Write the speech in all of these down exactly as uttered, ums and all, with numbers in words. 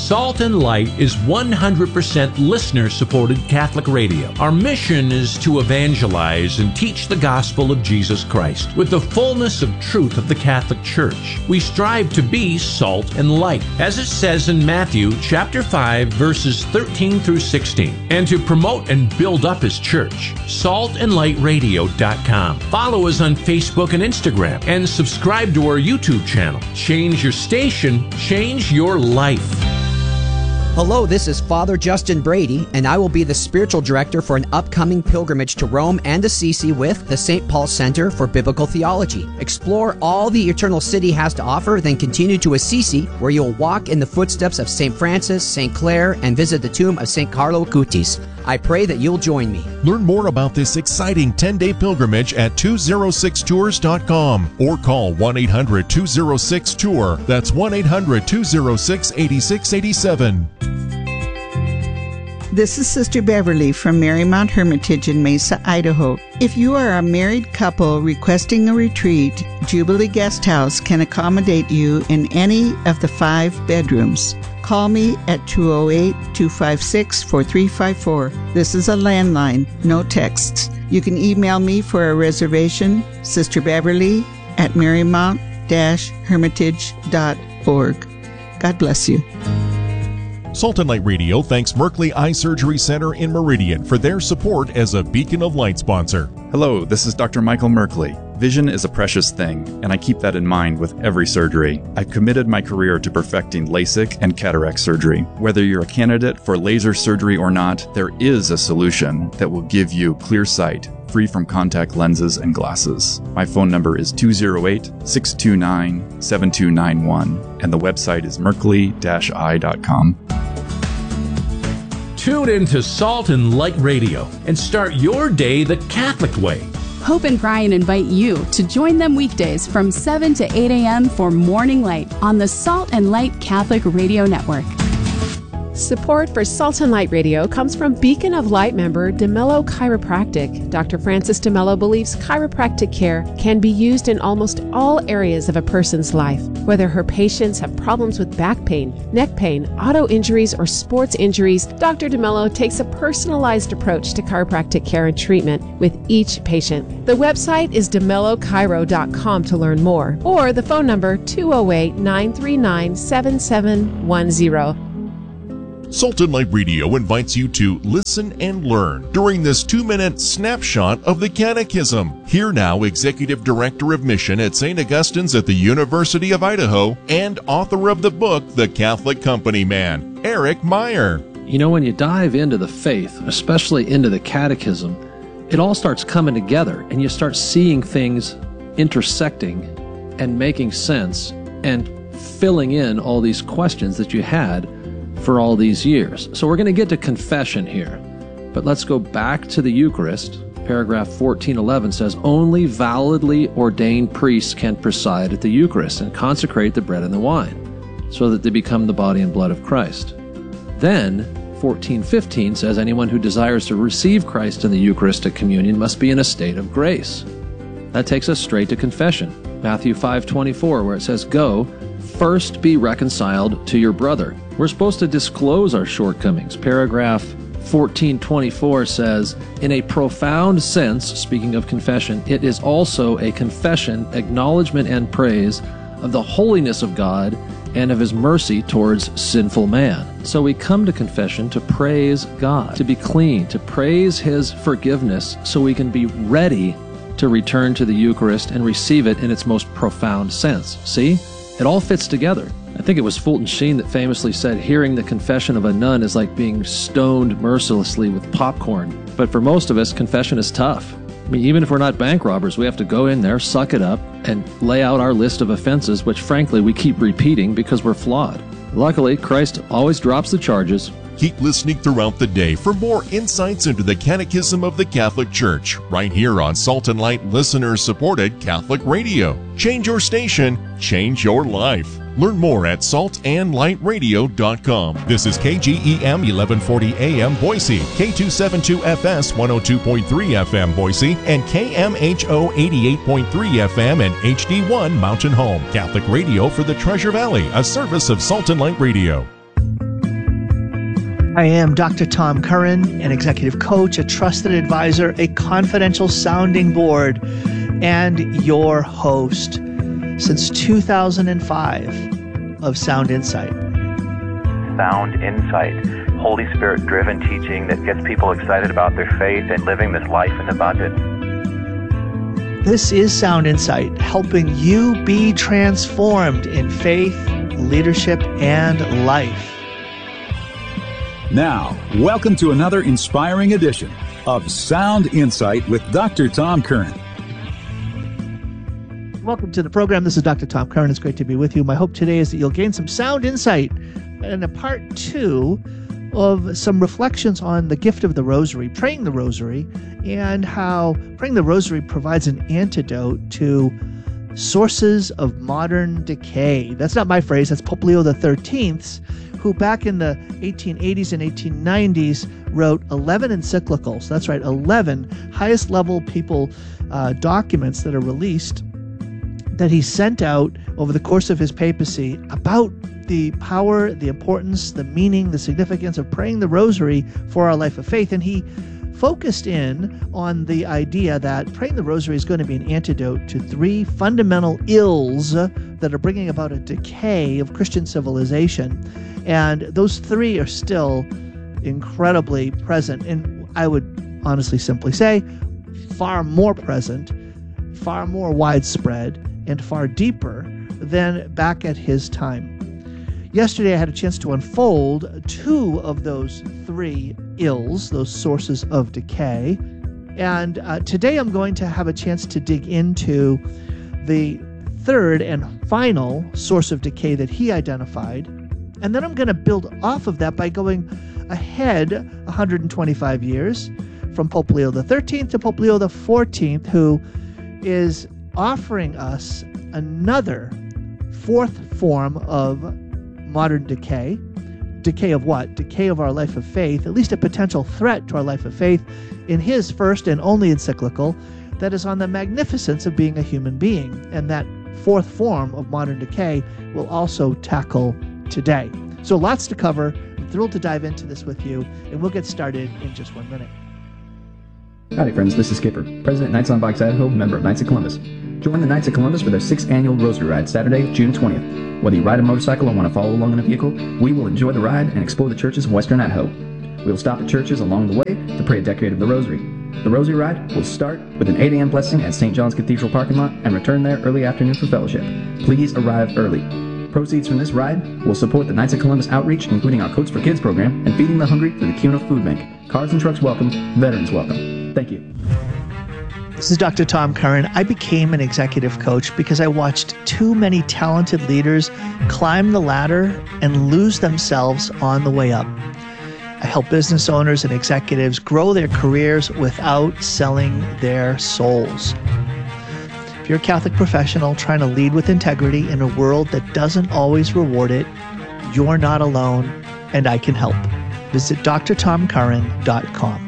Salt and Light is one hundred percent listener-supported Catholic radio. Our mission is to evangelize and teach the gospel of Jesus Christ with the fullness of truth of the Catholic Church. We strive to be salt and light, as it says in Matthew chapter five, verses thirteen through sixteen. And to promote and build up His church, salt and light radio dot com. Follow us on Facebook and Instagram, and subscribe to our YouTube channel. Change your station, change your life. Hello, this is Father Justin Brady, and I will be the spiritual director for an upcoming pilgrimage to Rome and Assisi with the Saint Paul Center for Biblical Theology. Explore all the Eternal City has to offer, then continue to Assisi, where you'll walk in the footsteps of Saint Francis, Saint Clare, and visit the tomb of Saint Carlo Acutis. I pray that you'll join me. Learn more about this exciting ten-day pilgrimage at two oh six tours dot com or call one eight hundred two oh six tour. That's one eight hundred two oh six eight six eight seven. This is Sister Beverly from Marymount Hermitage in Mesa, Idaho. If you are a married couple requesting a retreat, Jubilee Guest House can accommodate you in any of the five bedrooms. Call me at two oh eight, two five six, four three five four. This is a landline, no texts. You can email me for a reservation, Sister Beverly at marymount dash hermitage dot org. God bless you. Salt and Light Radio thanks Merkley Eye Surgery Center in Meridian for their support as a Beacon of Light sponsor. Hello, this is Doctor Michael Merkley. Vision is a precious thing, and I keep that in mind with every surgery. I've committed my career to perfecting LASIK and cataract surgery. Whether you're a candidate for laser surgery or not, there is a solution that will give you clear sight, free from contact lenses and glasses. My phone number is two oh eight, six two nine, seven two nine one, and the website is merkley dash eye dot com. Tune into Salt and Light Radio and start your day the Catholic way. Hope and Brian invite you to join them weekdays from seven to eight a.m. for Morning Light on the Salt and Light Catholic Radio Network. Support for Salt and Light Radio comes from Beacon of Light member DeMello Chiropractic. Doctor Francis DeMello believes chiropractic care can be used in almost all areas of a person's life. Whether her patients have problems with back pain, neck pain, auto injuries, or sports injuries, Doctor DeMello takes a personalized approach to chiropractic care and treatment with each patient. The website is de mello chiro dot com to learn more, or the phone number two oh eight, nine three nine, seven seven one oh. Salt and Light Radio invites you to listen and learn during this two-minute snapshot of the Catechism. Here now, Executive Director of Mission at Saint Augustine's at the University of Idaho and author of the book, The Catholic Company Man, Eric Meyer. You know, when you dive into the faith, especially into the Catechism, it all starts coming together and you start seeing things intersecting and making sense and filling in all these questions that you had for all these years. So we're going to get to confession here, but let's go back to the Eucharist. Paragraph fourteen eleven says, only validly ordained priests can preside at the Eucharist and consecrate the bread and the wine so that they become the body and blood of Christ. Then fourteen fifteen says, anyone who desires to receive Christ in the Eucharistic communion must be in a state of grace. That takes us straight to confession. Matthew five twenty-four, where it says, go, first be reconciled to your brother. We're supposed to disclose our shortcomings. Paragraph fourteen twenty-four says, in a profound sense, speaking of confession, it is also a confession, acknowledgement, and praise of the holiness of God and of His mercy towards sinful man. So we come to confession to praise God, to be clean, to praise His forgiveness so we can be ready to return to the Eucharist and receive it in its most profound sense. See? It all fits together. I think it was Fulton Sheen that famously said, hearing the confession of a nun is like being stoned mercilessly with popcorn. But for most of us, confession is tough. I mean, even if we're not bank robbers, we have to go in there, suck it up, and lay out our list of offenses, which frankly we keep repeating because we're flawed. Luckily, Christ always drops the charges. Keep listening throughout the day for more insights into the Catechism of the Catholic Church, right here on Salt and Light listener-supported Catholic Radio. Change your station, change your life. Learn more at salt and light radio dot com. This is K G E M eleven forty A M Boise, K two seventy-two F S one oh two point three F M Boise, and K M H O eighty-eight point three F M and H D one Mountain Home. Catholic Radio for the Treasure Valley, a service of Salt and Light Radio. I am Doctor Tom Curran, an executive coach, a trusted advisor, a confidential sounding board, and your host since two thousand five of Sound Insight. Sound Insight, Holy Spirit-driven teaching that gets people excited about their faith and living this life in abundance. This is Sound Insight, helping you be transformed in faith, leadership, and life. Now, welcome to another inspiring edition of Sound Insight with Doctor Tom Curran. Welcome to the program. This is Doctor Tom Curran. It's great to be with you. My hope today is that you'll gain some sound insight in a part two of some reflections on the gift of the rosary, praying the rosary, and how praying the rosary provides an antidote to sources of modern decay. That's not my phrase. That's Pope Leo the thirteenth, who back in the eighteen eighties and eighteen nineties wrote eleven encyclicals. That's right, eleven highest level people uh, documents that are released that he sent out over the course of his papacy about the power, the importance, the meaning, the significance of praying the rosary for our life of faith. And he focused in on the idea that praying the rosary is going to be an antidote to three fundamental ills that are bringing about a decay of Christian civilization. And those three are still incredibly present, and I would honestly simply say far more present, far more widespread, and far deeper than back at his time. Yesterday, I had a chance to unfold two of those three ills, those sources of decay. And uh, today I'm going to have a chance to dig into the third and final source of decay that he identified. And then I'm going to build off of that by going ahead one hundred twenty-five years from Pope Leo the thirteenth to Pope Leo the fourteenth, who is offering us another fourth form of modern decay. Decay of what? Decay of our life of faith, at least a potential threat to our life of faith, in his first and only encyclical that is on the magnificence of being a human being. And that fourth form of modern decay will also tackle today. So lots to cover. I'm thrilled to dive into this with you, and we'll get started in just one minute. Howdy friends, this is Skipper, President Knights on Bikes Idaho, member of Knights of Columbus. Join the Knights of Columbus for their sixth annual Rosary Ride, Saturday, June twentieth. Whether you ride a motorcycle or want to follow along in a vehicle, we will enjoy the ride and explore the churches of Western Idaho. We will stop at churches along the way to pray a decade of the Rosary. The Rosary Ride will start with an eight a.m. blessing at Saint John's Cathedral parking lot and return there early afternoon for fellowship. Please arrive early. Proceeds from this ride will support the Knights of Columbus outreach, including our Coats for Kids program and Feeding the Hungry through the Kuna Food Bank. Cars and trucks welcome, veterans welcome. Thank you. This is Doctor Tom Curran. I became an executive coach because I watched too many talented leaders climb the ladder and lose themselves on the way up. I help business owners and executives grow their careers without selling their souls. If you're a Catholic professional trying to lead with integrity in a world that doesn't always reward it, you're not alone, and I can help. Visit d r tom curran dot com.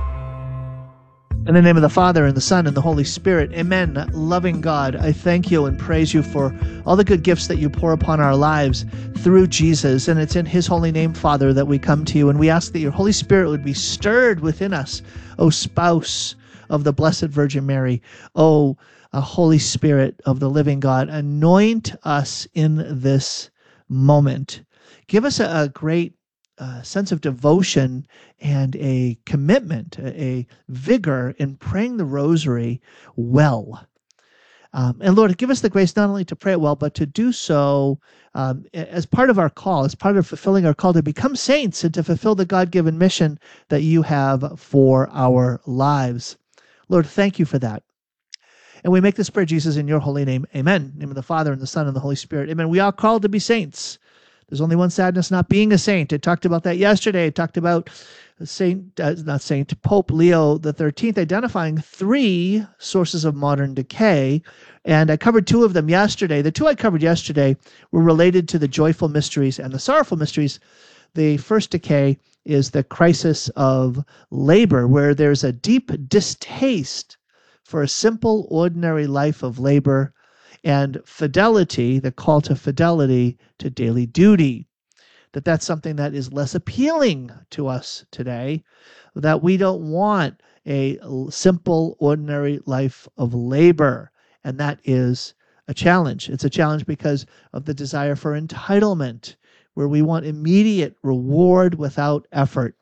In the name of the Father, and the Son, and the Holy Spirit, amen. Loving God, I thank you and praise you for all the good gifts that you pour upon our lives through Jesus. And it's in his holy name, Father, that we come to you. And we ask that your Holy Spirit would be stirred within us, O spouse of the Blessed Virgin Mary, O a Holy Spirit of the living God. Anoint us in this moment. Give us a, a great Uh, sense of devotion and a commitment, a, a vigor in praying the rosary well. Um, and Lord, give us the grace not only to pray it well, but to do so um, as part of our call, as part of fulfilling our call to become saints and to fulfill the God-given mission that you have for our lives. Lord, thank you for that. And we make this prayer, Jesus, in your holy name. Amen. In the name of the Father, and the Son, and the Holy Spirit. Amen. We are called to be saints. There's only one sadness, not being a saint. I talked about that yesterday. I talked about Saint, uh, not Saint, Pope Leo the thirteenth identifying three sources of modern decay, and I covered two of them yesterday. The two I covered yesterday were related to the joyful mysteries and the sorrowful mysteries. The first decay is the crisis of labor, where there's a deep distaste for a simple, ordinary life of labor, and fidelity, the call to fidelity to daily duty. that that's something that is less appealing to us today, that we don't want a simple, ordinary life of labor. And that is a challenge. It's a challenge because of the desire for entitlement, where we want immediate reward without effort.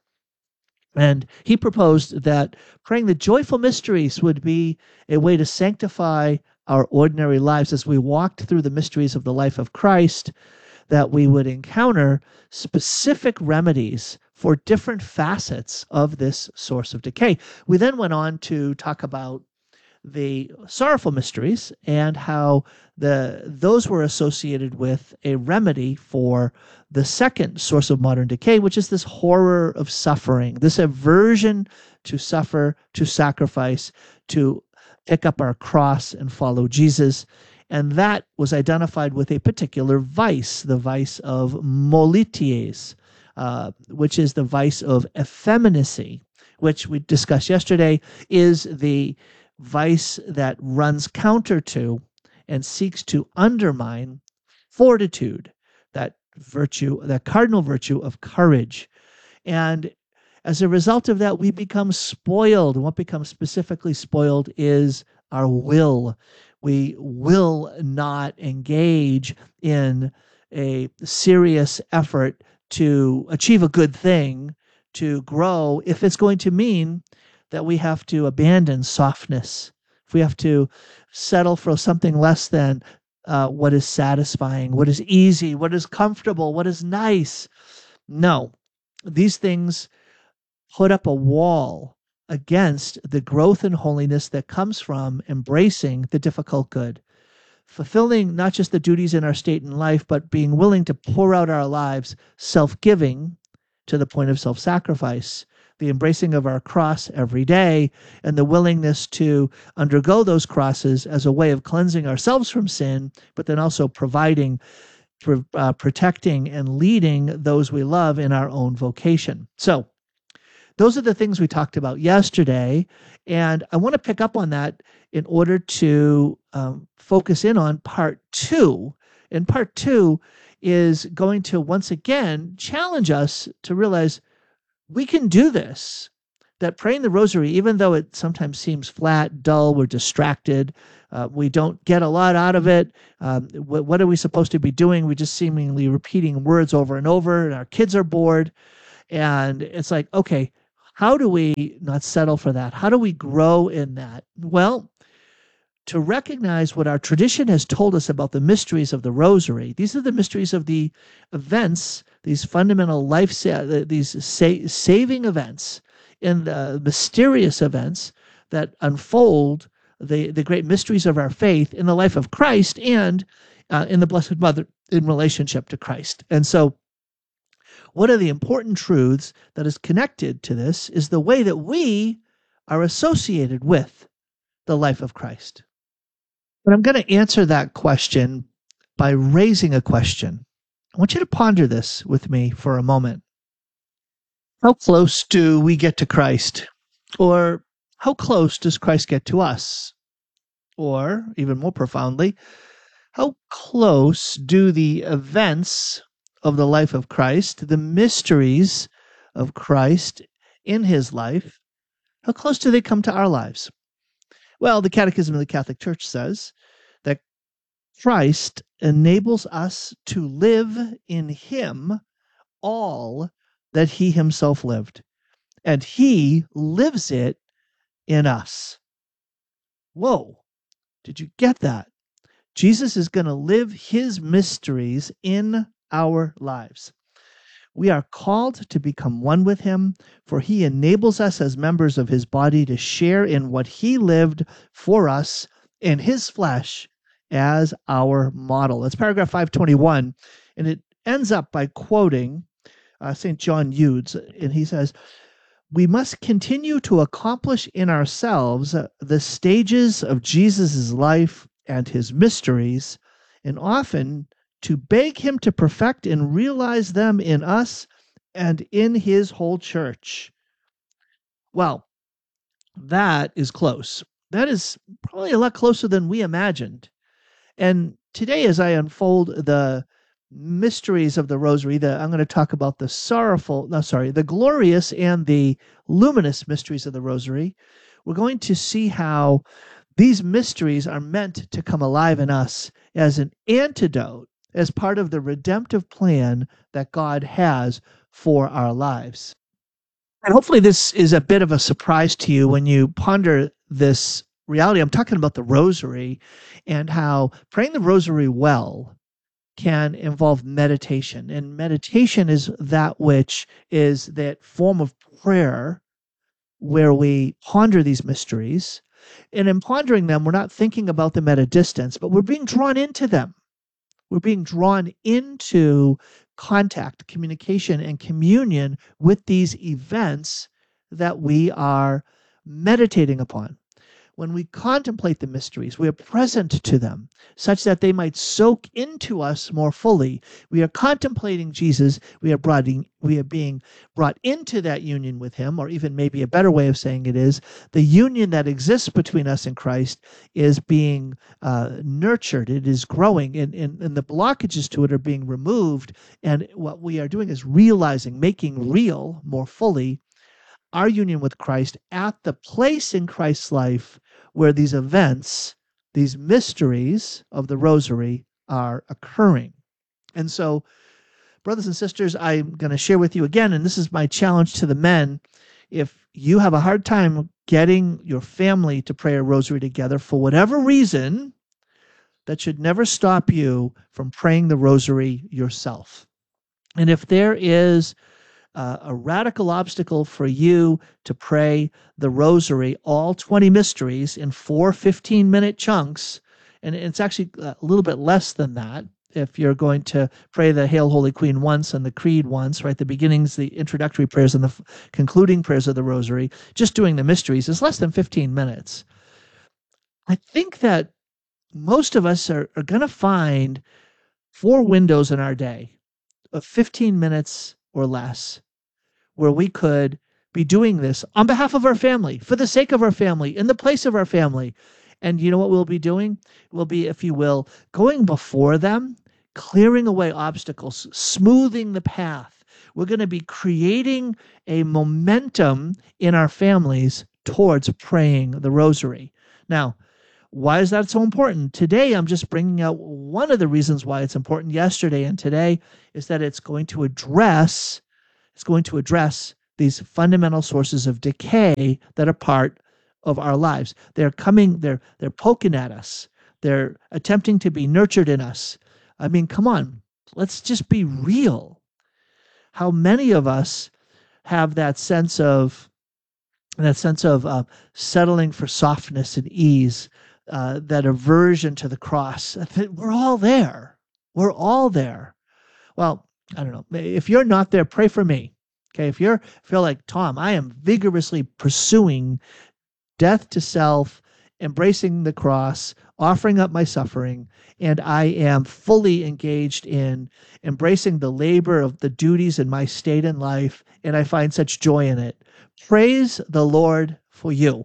And he proposed that praying the joyful mysteries would be a way to sanctify our ordinary lives as we walked through the mysteries of the life of Christ, that we would encounter specific remedies for different facets of this source of decay. We then went on to talk about the sorrowful mysteries and how the those were associated with a remedy for the second source of modern decay, which is this horror of suffering, this aversion to suffer, to sacrifice, to pick up our cross and follow Jesus. And that was identified with a particular vice, the vice of molities, uh, which is the vice of effeminacy, which we discussed yesterday, is the vice that runs counter to and seeks to undermine fortitude, that virtue, that cardinal virtue of courage. And as a result of that, we become spoiled. And what becomes specifically spoiled is our will. We will not engage in a serious effort to achieve a good thing, to grow, if it's going to mean that we have to abandon softness, if we have to settle for something less than uh, what is satisfying, what is easy, what is comfortable, what is nice. No, these things put up a wall against the growth in holiness that comes from embracing the difficult good, fulfilling not just the duties in our state in life, but being willing to pour out our lives, self-giving to the point of self-sacrifice, the embracing of our cross every day, and the willingness to undergo those crosses as a way of cleansing ourselves from sin, but then also providing, pro- uh, protecting, and leading those we love in our own vocation. So those are the things we talked about yesterday, and I want to pick up on that in order to um, focus in on part two. And part two is going to once again challenge us to realize we can do this, that praying the rosary, even though it sometimes seems flat, dull, we're distracted, uh, we don't get a lot out of it. Um, wh- what are we supposed to be doing? We're just seemingly repeating words over and over, and our kids are bored. And it's like, okay, how do we not settle for that? How do we grow in that? Well, to recognize what our tradition has told us about the mysteries of the rosary. These are the mysteries of the events, these fundamental life, sa- these sa- saving events, and the mysterious events that unfold the, the great mysteries of our faith in the life of Christ and uh, in the Blessed Mother in relationship to Christ. And so one of the important truths that is connected to this is the way that we are associated with the life of Christ. But I'm going to answer that question by raising a question. I want you to ponder this with me for a moment. How close do we get to Christ? Or how close does Christ get to us? Or, even more profoundly, how close do the events of the life of Christ, the mysteries of Christ in his life, how close do they come to our lives? Well, the Catechism of the Catholic Church says that Christ enables us to live in him all that he himself lived, and he lives it in us. Whoa, did you get that? Jesus is going to live his mysteries in our lives. We are called to become one with him, for he enables us as members of his body to share in what he lived for us in his flesh as our model. That's paragraph five twenty-one, and it ends up by quoting uh, Saint John Eudes, and he says, "We must continue to accomplish in ourselves the stages of Jesus' life and his mysteries, and often to beg him to perfect and realize them in us and in his whole church." Well, that is close. That is probably a lot closer than we imagined. And today, as I unfold the mysteries of the rosary, the, I'm going to talk about the sorrowful, no, sorry, the glorious and the luminous mysteries of the rosary. We're going to see how these mysteries are meant to come alive in us as an antidote, as part of the redemptive plan that God has for our lives. And hopefully this is a bit of a surprise to you when you ponder this reality. I'm talking about the rosary and how praying the rosary well can involve meditation. And meditation is that which is that form of prayer where we ponder these mysteries. And in pondering them, we're not thinking about them at a distance, but we're being drawn into them. We're being drawn into contact, communication, and communion with these events that we are meditating upon. When we contemplate the mysteries, we are present to them such that they might soak into us more fully. We are contemplating Jesus. We are, brought in, we are being brought into that union with him, or even maybe a better way of saying it is, the union that exists between us and Christ is being uh, nurtured. It is growing, and, and, and the blockages to it are being removed. And what we are doing is realizing, making real more fully our union with Christ at the place in Christ's life where these events, these mysteries of the rosary are occurring. And so, brothers and sisters, I'm going to share with you again, and this is my challenge to the men. If you have a hard time getting your family to pray a rosary together for whatever reason, that should never stop you from praying the rosary yourself. And if there is Uh, a radical obstacle for you to pray the rosary, all twenty mysteries, in four fifteen-minute chunks, and it's actually a little bit less than that if you're going to pray the Hail Holy Queen once and the Creed once, right? The beginnings, the introductory prayers, and the f- concluding prayers of the rosary, just doing the mysteries is less than fifteen minutes. I think that most of us are, are going to find four windows in our day of fifteen minutes or less, where we could be doing this on behalf of our family, for the sake of our family, in the place of our family. And you know what we'll be doing? We'll be, if you will, going before them, clearing away obstacles, smoothing the path. We're going to be creating a momentum in our families towards praying the rosary. Now, why is that so important? Today, I'm just bringing out one of the reasons why it's important. Yesterday and today is that it's going to address, it's going to address these fundamental sources of decay that are part of our lives. They're coming, they're they're poking at us. They're attempting to be nurtured in us. I mean, come on, let's just be real. How many of us have that sense of that sense of uh, settling for softness and ease, uh, that aversion to the cross? We're all there. We're all there. Well, I don't know. If you're not there, pray for me. Okay, if you're feel like, Tom, I am vigorously pursuing death to self, embracing the cross, offering up my suffering, and I am fully engaged in embracing the labor of the duties in my state in life, and I find such joy in it. Praise the Lord for you.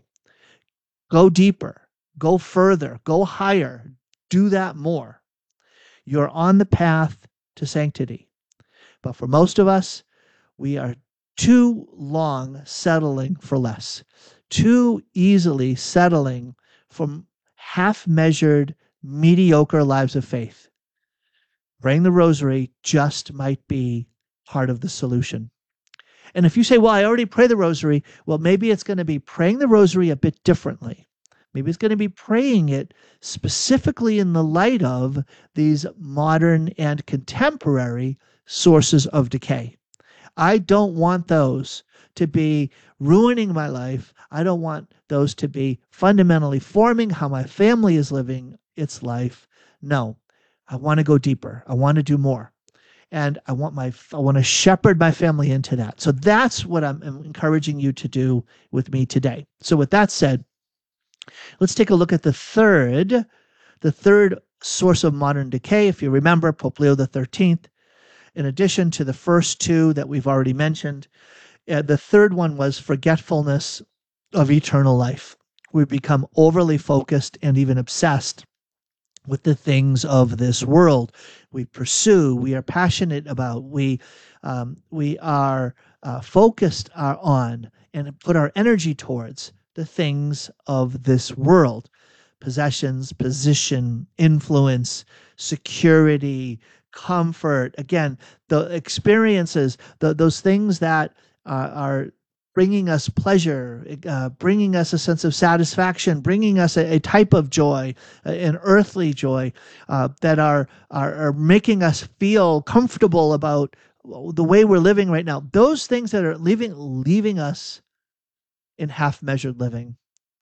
Go deeper, go further, go higher, do that more. You're on the path to sanctity. But for most of us, we are too long settling for less, too easily settling for half-measured, mediocre lives of faith. Praying the rosary just might be part of the solution. And if you say, well, I already pray the rosary, well, maybe it's going to be praying the rosary a bit differently. Maybe it's going to be praying it specifically in the light of these modern and contemporary sources of decay. I don't want those to be ruining my life. I don't want those to be fundamentally forming how my family is living its life. No, I want to go deeper. I want to do more. And I want my I want to shepherd my family into that. So that's what I'm encouraging you to do with me today. So with that said, let's take a look at the third, the third source of modern decay. If you remember, Pope Leo the thirteenth, in addition to the first two that we've already mentioned, uh, the third one was forgetfulness of eternal life. We become overly focused and even obsessed with the things of this world. We pursue, we are passionate about, we um, we are uh, focused are on and put our energy towards the things of this world. Possessions, position, influence, security, comfort. Again, the experiences, the, those things that uh, are bringing us pleasure, uh, bringing us a sense of satisfaction, bringing us a, a type of joy, uh, an earthly joy, uh, that are, are are making us feel comfortable about the way we're living right now. Those things that are leaving leaving us in half-measured living.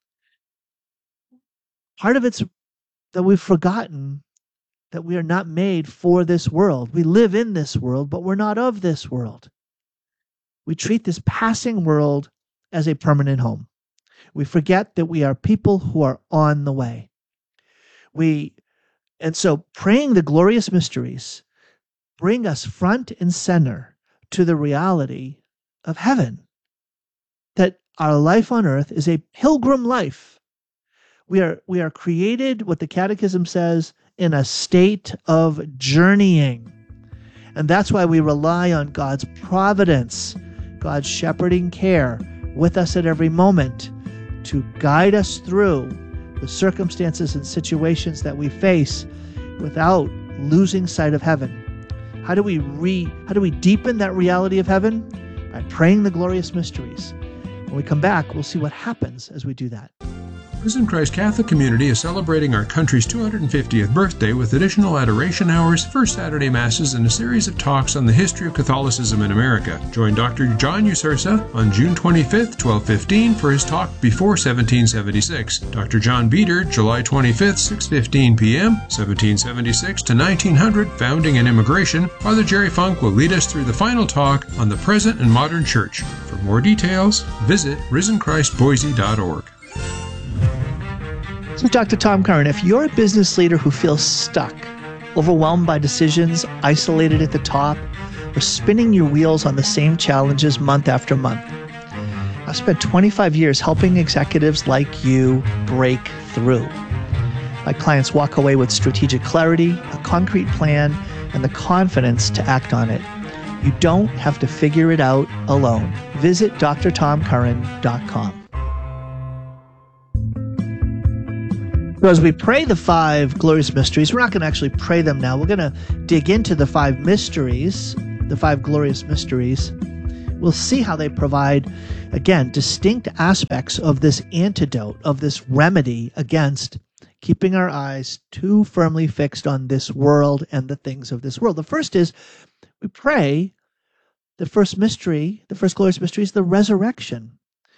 Part of it's that we've forgotten that we are not made for this world. We live in this world, but we're not of this world. We treat this passing world as a permanent home. We forget that we are people who are on the way. We, and so praying the glorious mysteries bring us front and center to the reality of heaven, that our life on earth is a pilgrim life. We are, we are created, what the Catechism says, in a state of journeying. And that's why we rely on God's providence, God's shepherding care with us at every moment to guide us through the circumstances and situations that we face without losing sight of heaven. How do we re, how do we deepen that reality of heaven? By praying the glorious mysteries. When we come back, we'll see what happens as we do that. Risen Christ Catholic Community is celebrating our country's two hundred fiftieth birthday with additional adoration hours, first Saturday Masses, and a series of talks on the history of Catholicism in America. Join Doctor John Usursa on June twenty-fifth, twelve fifteen for his talk Before seventeen seventy-six. Doctor John Beater, July twenty-fifth, six fifteen p.m., seventeen seventy-six to nineteen hundred, Founding and Immigration. Father Jerry Funk will lead us through the final talk on the present and modern church. For more details, visit risen christ boise dot org. This is Doctor Tom Curran. If you're a business leader who feels stuck, overwhelmed by decisions, isolated at the top, or spinning your wheels on the same challenges month after month, I've spent twenty-five years helping executives like you break through. My clients walk away with strategic clarity, a concrete plan, and the confidence to act on it. You don't have to figure it out alone. Visit d r tom curran dot com. So as we pray the five glorious mysteries, we're not going to actually pray them now. We're going to dig into the five mysteries, the five glorious mysteries. We'll see how they provide, again, distinct aspects of this antidote, of this remedy against keeping our eyes too firmly fixed on this world and the things of this world. The first is we pray the first mystery, the first glorious mystery is the resurrection.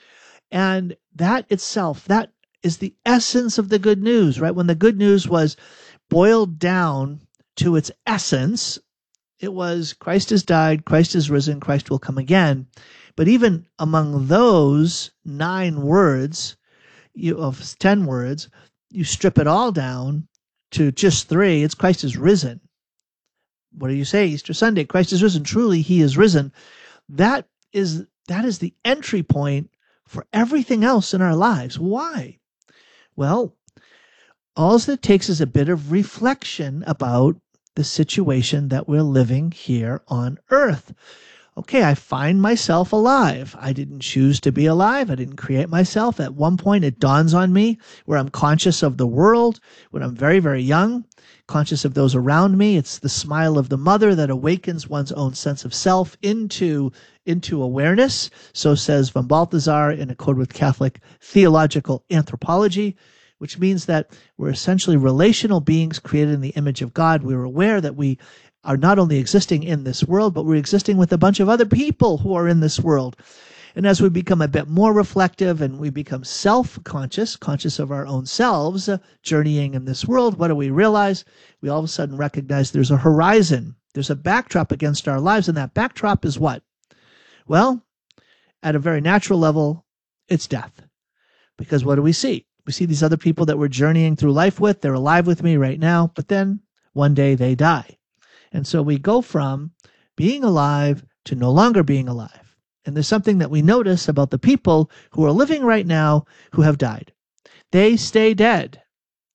And that itself, that is the essence of the good news, right? When the good news was boiled down to its essence, it was Christ has died, Christ has risen, Christ will come again. But even among those nine words, you, of ten words, you strip it all down to just three. It's Christ is risen. What do you say? Easter Sunday, Christ is risen. Truly, he is risen. That is, that is the entry point for everything else in our lives. Why? Well, all it takes is a bit of reflection about the situation that we're living here on earth. Okay, I find myself alive. I didn't choose to be alive. I didn't create myself. At one point, it dawns on me where I'm conscious of the world when I'm very, very young, conscious of those around me. It's the smile of the mother that awakens one's own sense of self into, into awareness. So says von Balthasar in accord with Catholic theological anthropology, which means that we're essentially relational beings created in the image of God. We're aware that we are not only existing in this world, but we're existing with a bunch of other people who are in this world. And as we become a bit more reflective and we become self-conscious, conscious of our own selves, uh, journeying in this world, what do we realize? We all of a sudden recognize there's a horizon. There's a backdrop against our lives, and that backdrop is what? Well, at a very natural level, it's death. Because what do we see? We see these other people that we're journeying through life with. They're alive with me right now, but then one day they die. And so we go from being alive to no longer being alive. And there's something that we notice about the people who are living right now who have died. They stay dead.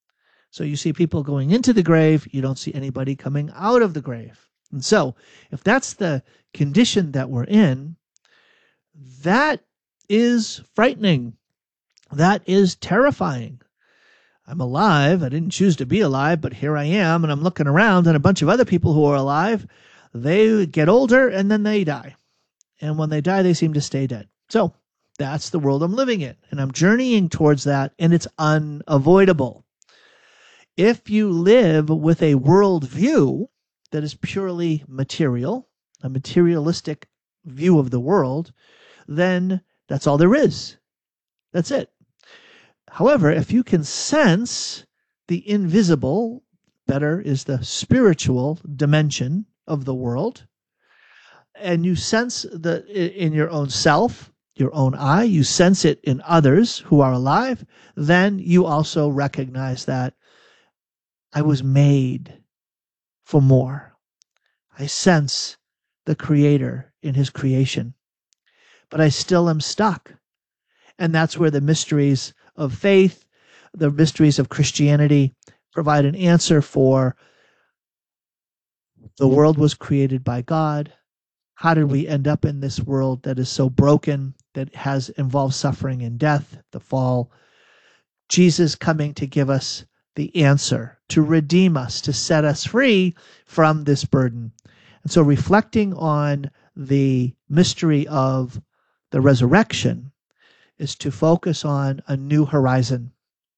So you see people going into the grave, you don't see anybody coming out of the grave. And so, if that's the condition that we're in, that is frightening. That is terrifying. I'm alive. I didn't choose to be alive, but here I am, and I'm looking around, and a bunch of other people who are alive, they get older, and then they die. And when they die, they seem to stay dead. So that's the world I'm living in, and I'm journeying towards that, and it's unavoidable. If you live with a worldview that is purely material, a materialistic view of the world, then that's all there is. That's it. However, if you can sense the invisible, better is the spiritual dimension of the world, and you sense the in your own self, your own eye, you sense it in others who are alive, then you also recognize that I was made for more. I sense the Creator in His creation, but I still am stuck. And that's where the mysteries of faith, the mysteries of Christianity provide an answer for the world was created by God. How did we end up in this world that is so broken, that has involved suffering and death, the fall? Jesus coming to give us the answer, to redeem us, to set us free from this burden. And so reflecting on the mystery of the resurrection is to focus on a new horizon.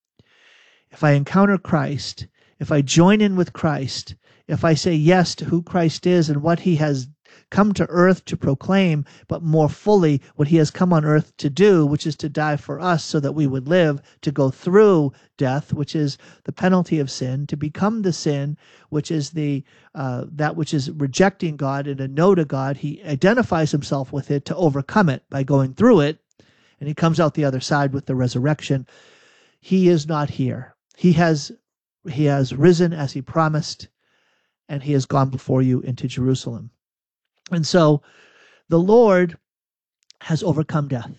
If I encounter Christ, if I join in with Christ, if I say yes to who Christ is and what He has come to earth to proclaim, but more fully what He has come on earth to do, which is to die for us so that we would live, to go through death, which is the penalty of sin, to become the sin, which is the uh, that which is rejecting God and a no to God. He identifies Himself with it to overcome it by going through it, and He comes out the other side with the resurrection. He is not here. He has He has risen as He promised, and He has gone before you into Jerusalem. And so the Lord has overcome death.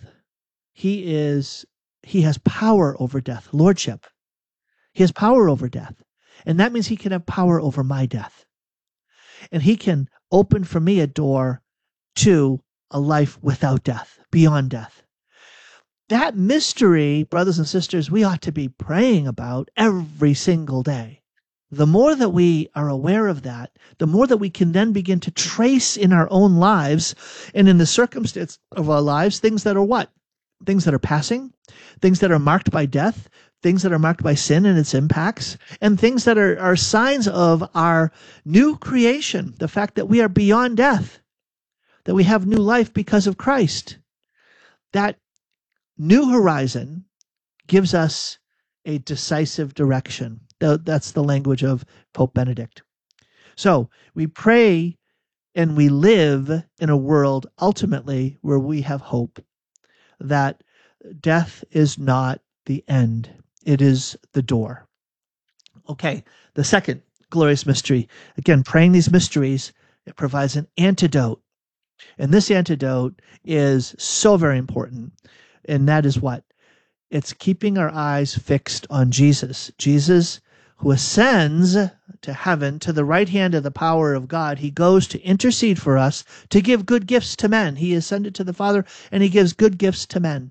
He is, He has power over death, lordship. He has power over death. And that means He can have power over my death. And He can open for me a door to a life without death, beyond death. That mystery, brothers and sisters, we ought to be praying about every single day. The more that we are aware of that, the more that we can then begin to trace in our own lives and in the circumstance of our lives things that are what? Things that are passing, things that are marked by death, things that are marked by sin and its impacts, and things that are, are signs of our new creation, the fact that we are beyond death, that we have new life because of Christ. That new horizon gives us a decisive direction. That's the language of Pope Benedict. So we pray and we live in a world ultimately where we have hope that death is not the end. It is the door. Okay, the second glorious mystery. Again, praying these mysteries, it provides an antidote. And this antidote is so very important. And that is what? It's keeping our eyes fixed on Jesus. Jesus, who ascends to heaven, to the right hand of the power of God, He goes to intercede for us, to give good gifts to men. He ascended to the Father, and He gives good gifts to men.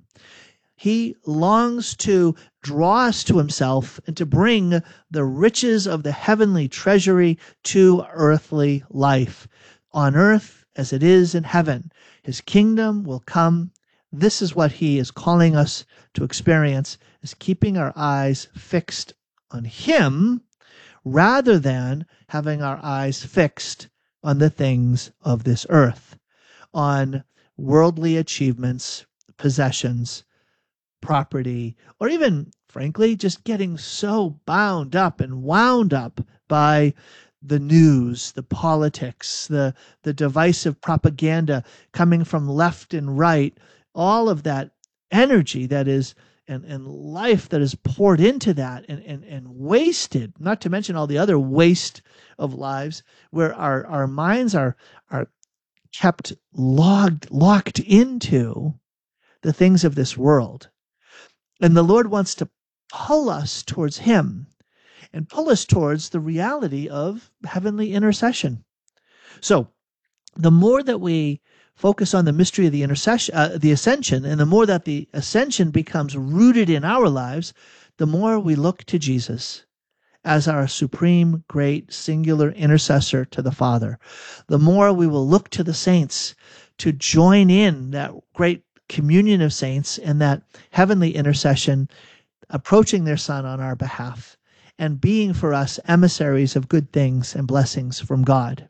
He longs to draw us to Himself and to bring the riches of the heavenly treasury to earthly life. On earth as it is in heaven, His kingdom will come. This is what He is calling us to experience, is keeping our eyes fixed on Him rather than having our eyes fixed on the things of this earth, on worldly achievements, possessions, property, or even, frankly, just getting so bound up and wound up by the news, the politics, the, the divisive propaganda coming from left and right, all of that energy that is And, and life that is poured into that and, and, and wasted, not to mention all the other waste of lives where our, our minds are, are kept logged, locked into the things of this world. And the Lord wants to pull us towards Him and pull us towards the reality of heavenly intercession. So the more that we focus on the mystery of the intercession, uh, the ascension, and the more that the ascension becomes rooted in our lives, the more we look to Jesus as our supreme, great, singular intercessor to the Father. The more we will look to the saints to join in that great communion of saints and that heavenly intercession, approaching their Son on our behalf and being for us emissaries of good things and blessings from God.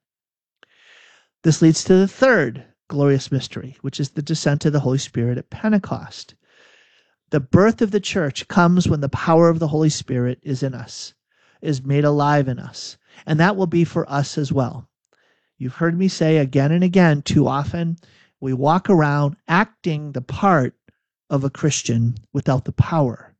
This leads to the third glorious mystery, which is the descent of the Holy Spirit at Pentecost. The birth of the church comes when the power of the Holy Spirit is in us, is made alive in us, and that will be for us as well. You've heard me say again and again, too often we walk around acting the part of a Christian without the power.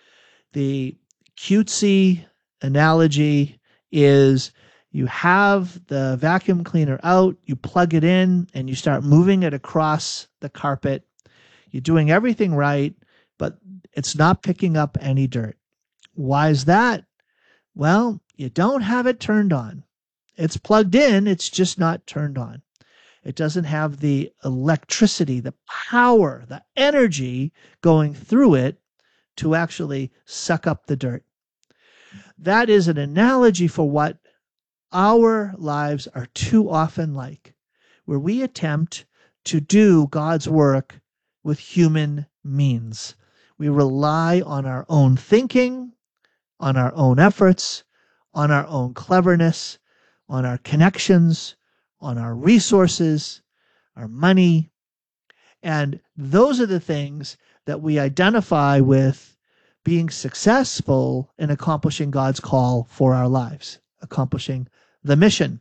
The cutesy analogy is you have the vacuum cleaner out, you plug it in, and you start moving it across the carpet. You're doing everything right, but it's not picking up any dirt. Why is that? Well, you don't have it turned on. It's plugged in, it's just not turned on. It doesn't have the electricity, the power, the energy going through it to actually suck up the dirt. That is an analogy for what our lives are too often like, where we attempt to do God's work with human means. We rely on our own thinking, on our own efforts, on our own cleverness, on our connections, on our resources, our money. And those are the things that we identify with being successful in accomplishing God's call for our lives, accomplishing the mission.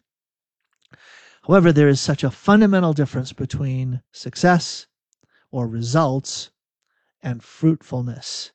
However, there is such a fundamental difference between success or results and fruitfulness.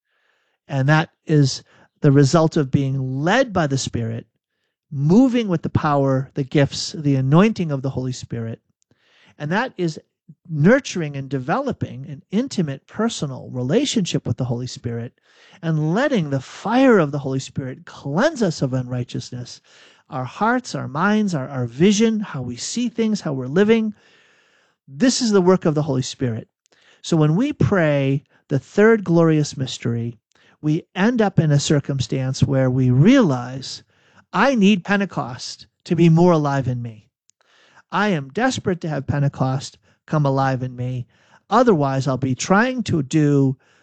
And that is the result of being led by the Spirit, moving with the power, the gifts, the anointing of the Holy Spirit. And that is nurturing and developing an intimate, personal relationship with the Holy Spirit and letting the fire of the Holy Spirit cleanse us of unrighteousness, our hearts, our minds, our, our vision, how we see things, how we're living. This is the work of the Holy Spirit. So when we pray the third glorious mystery, we end up in a circumstance where we realize, I need Pentecost to be more alive in me. I am desperate to have Pentecost come alive in me. Otherwise, I'll be trying to do